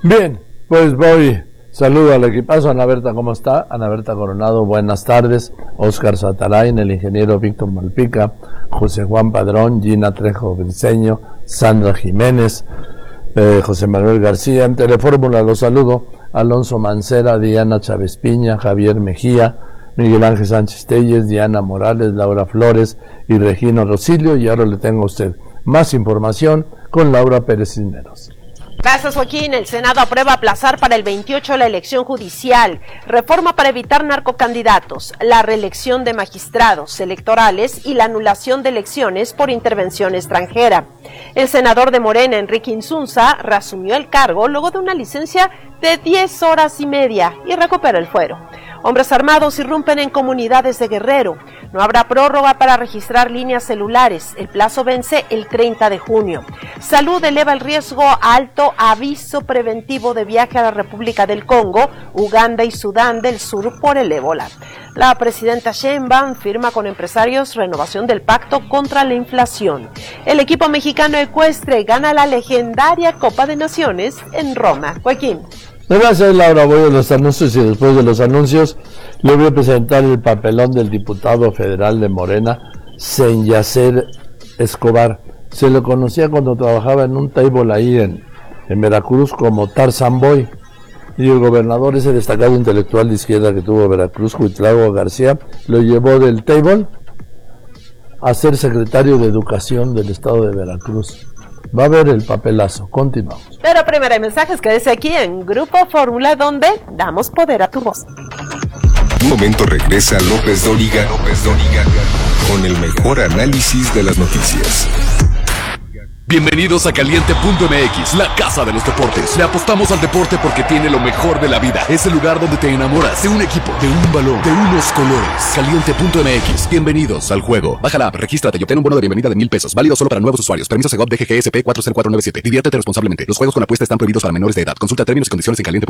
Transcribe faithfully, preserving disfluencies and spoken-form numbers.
Bien, pues voy. Saludo al equipazo. Ana Berta, ¿cómo está? Ana Berta Coronado, buenas tardes. Óscar Satarain, el ingeniero Víctor Malpica, José Juan Padrón, Gina Trejo Briceño, Sandra Jiménez, eh, José Manuel García. En Telefórmula los saludo. Alonso Mancera, Diana Chávez Piña, Javier Mejía, Miguel Ángel Sánchez Telles, Diana Morales, Laura Flores y Regino Rosilio. Y ahora le tengo a usted más información con Laura Pérez Cisneros. Gracias, Joaquín. El Senado aprueba aplazar para el veintiocho la elección judicial, reforma para evitar narcocandidatos, la reelección de magistrados electorales y la anulación de elecciones por intervención extranjera. El senador de Morena, Enrique Insunza, reasumió el cargo luego de una licencia de diez horas y media y recupera el fuero. Hombres armados irrumpen en comunidades de Guerrero. No habrá prórroga para registrar líneas celulares. El plazo vence el treinta de junio. Salud eleva el riesgo a alto aviso preventivo de viaje a la República del Congo, Uganda y Sudán del Sur por el ébola. La presidenta Sheinbaum firma con empresarios renovación del pacto contra la inflación. El equipo mexicano ecuestre gana la legendaria Copa de Naciones en Roma. Joaquín. Gracias, Laura. Voy a los anuncios y después de los anuncios le voy a presentar el papelón del diputado federal de Morena, Senyacer Escobar. Se lo conocía cuando trabajaba en un table ahí en, en Veracruz como Tarzan Boy. Y el gobernador, ese destacado intelectual de izquierda que tuvo Veracruz, Cuitlagua García, lo llevó del table a ser secretario de Educación del estado de Veracruz. Va a haber el papelazo. Continuamos. Pero primero hay mensajes. Quédese aquí en Grupo Fórmula, donde damos poder a tu voz. Un momento regresa López Dóriga, López Dóriga con el mejor análisis de las noticias. Bienvenidos a Caliente punto M X, la casa de los deportes. Le apostamos al deporte porque tiene lo mejor de la vida. Es el lugar donde te enamoras de un equipo, de un balón, de unos colores. Caliente punto M X, bienvenidos al juego. Baja la app, regístrate y obtén un bono de bienvenida de mil pesos. Válido solo para nuevos usuarios. Permiso Segov D G G S P cuatro cero cuatro nueve siete. Diviértete responsablemente. Los juegos con apuesta están prohibidos para menores de edad. Consulta términos y condiciones en Caliente.